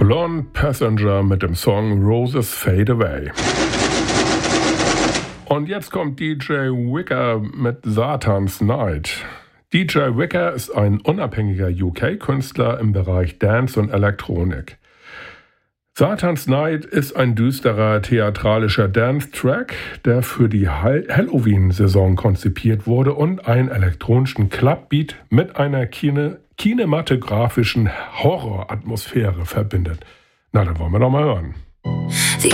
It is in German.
Blonde Passenger mit dem Song Roses Fade Away. Und jetzt kommt DJ Wicker mit Satan's Night. DJ Wicker ist ein unabhängiger UK-Künstler im Bereich Dance und Elektronik. Satan's Night ist ein düsterer theatralischer Dance-Track, der für die Halloween-Saison konzipiert wurde und einen elektronischen Clubbeat mit einer kinematografischen Horroratmosphäre verbindet. Na, dann wollen wir doch mal hören.